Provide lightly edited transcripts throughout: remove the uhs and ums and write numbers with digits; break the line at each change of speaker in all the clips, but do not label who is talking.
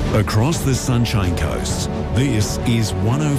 Across the Sunshine Coast, this is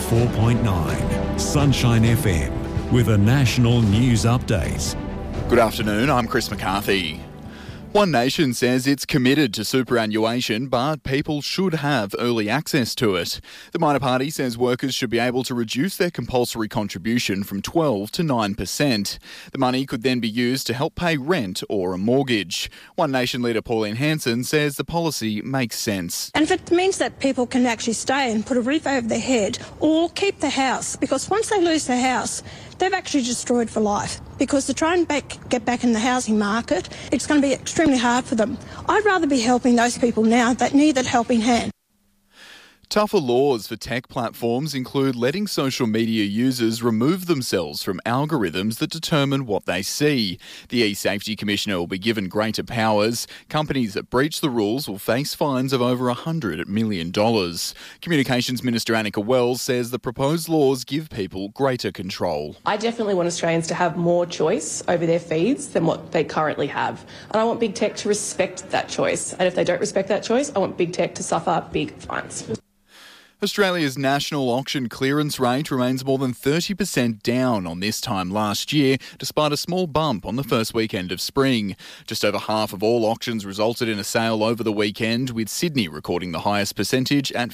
104.9 Sunshine FM with a national news update.
Good afternoon, I'm Chris McCarthy. One Nation says it's committed to superannuation, but people should have early access to it. The minor party says workers should be able to reduce their compulsory contribution from 12 to 9%. The money could then be used to help pay rent or a mortgage. One Nation leader Pauline Hanson says the policy makes sense.
And if it means that people can actually stay and put a roof over their head or keep the house, because once they lose their house, they've actually destroyed for life. Because to try and get back in the housing market, it's going to be extremely hard for them. I'd rather be helping those people now that need that helping hand.
Tougher laws for tech platforms include letting social media users remove themselves from algorithms that determine what they see. The e-Safety Commissioner will be given greater powers. Companies that breach the rules will face fines of over $100 million. Communications Minister Annika Wells says the proposed laws give people greater control.
I definitely want Australians to have more choice over their feeds than what they currently have. And I want big tech to respect that choice. And if they don't respect that choice, I want big tech to suffer big fines.
Australia's national auction clearance rate remains more than 30% down on this time last year, despite a small bump on the first weekend of spring. Just over half of all auctions resulted in a sale over the weekend, with Sydney recording the highest percentage at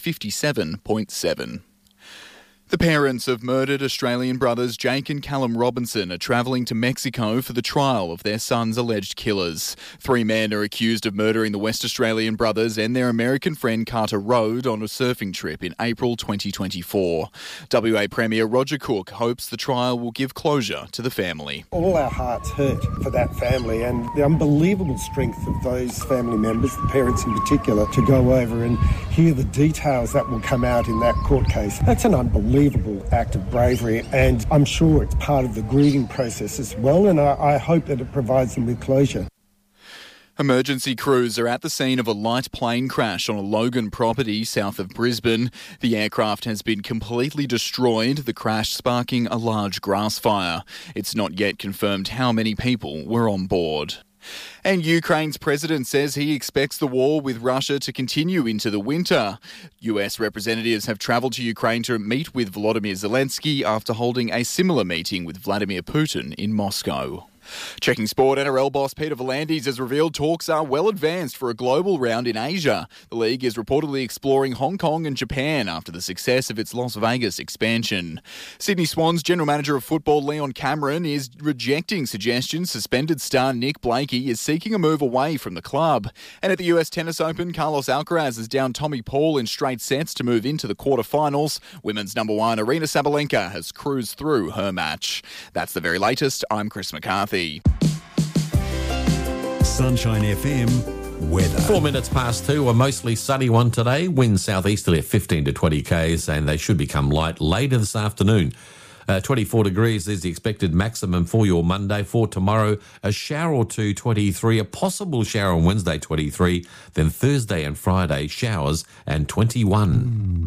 57.7%. The parents of murdered Australian brothers Jake and Callum Robinson are travelling to Mexico for the trial of their son's alleged killers. 3 men are accused of murdering the West Australian brothers and their American friend Carter Road on a surfing trip in April 2024. WA Premier Roger Cook hopes the trial will give closure to the family.
All our hearts hurt for that family and the unbelievable strength of those family members, the parents in particular, to go over and hear the details that will come out in that court case. That's an unbelievable act of bravery, and I'm sure it's part of the grieving process as well, and I hope that it provides them with closure.
Emergency crews are at the scene of a light plane crash on a Logan property south of Brisbane. The aircraft has been completely destroyed, the crash sparking a large grass fire. It's not yet confirmed how many people were on board. And Ukraine's president says he expects the war with Russia to continue into the winter. US representatives have travelled to Ukraine to meet with Volodymyr Zelensky after holding a similar meeting with Vladimir Putin in Moscow. Checking sport, NRL boss Peter V'landys has revealed talks are well advanced for a global round in Asia. The league is reportedly exploring Hong Kong and Japan after the success of its Las Vegas expansion. Sydney Swans general manager of football Leon Cameron is rejecting suggestions suspended star Nick Blakey is seeking a move away from the club. And at the US Tennis Open, Carlos Alcaraz has downed Tommy Paul in straight sets to move into the quarterfinals. Women's number 1 Aryna Sabalenka has cruised through her match. That's the very latest. I'm Chris McCarthy.
Sunshine FM weather.
4 minutes past 2, a mostly sunny one today. Winds southeasterly at 15 to 20 k's, and they should become light later this afternoon. 24 degrees is the expected maximum for your Monday. For tomorrow, a shower or two, 23, a possible shower on Wednesday, 23, then Thursday and Friday, showers and 21.